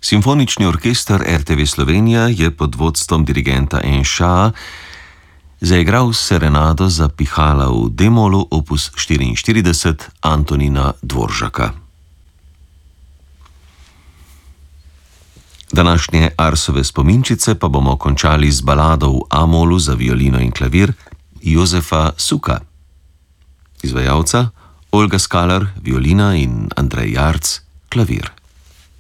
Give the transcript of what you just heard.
Simfonični orkester RTV Slovenija je pod vodstvom dirigenta Enša zaigral serenado za pihala v D-molu opus 44 Antonina Dvoržaka. Današnje Arsove spominčice pa bomo končali z balado v A-molu za violino in klavir Jozefa Suka. Izvajalca Olga Skalar, violina in Andrej Jarc, klavir.